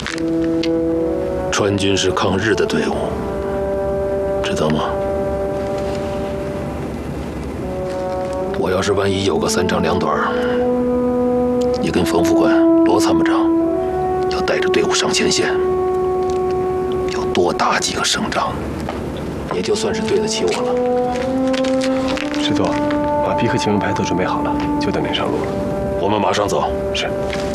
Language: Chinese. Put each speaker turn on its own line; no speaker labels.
川军是抗日的队伍，知道吗？我要是万一有个三长两短，你跟冯副官、罗参谋长要带着队伍上前线，要多打几个胜仗，也就算是对得起我了。
师座，马匹和警用牌都准备好了，就等您上路了。
我们马上走。
是。